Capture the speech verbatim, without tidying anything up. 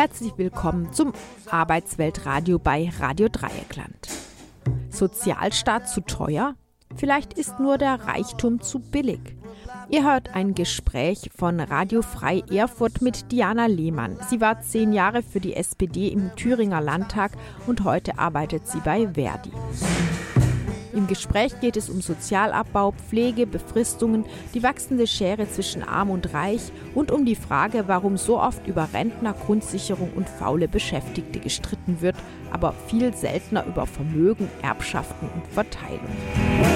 Herzlich willkommen zum Arbeitsweltradio bei Radio Dreieckland. Sozialstaat zu teuer? Vielleicht ist nur der Reichtum zu billig. Ihr hört ein Gespräch von Radio Frei Erfurt mit Diana Lehmann. Sie war zehn Jahre für die S P D im Thüringer Landtag und heute arbeitet sie bei Verdi. Im Gespräch geht es um Sozialabbau, Pflege, Befristungen, die wachsende Schere zwischen Arm und Reich und um die Frage, warum so oft über Rentner, Grundsicherung und faule Beschäftigte gestritten wird, aber viel seltener über Vermögen, Erbschaften und Verteilung.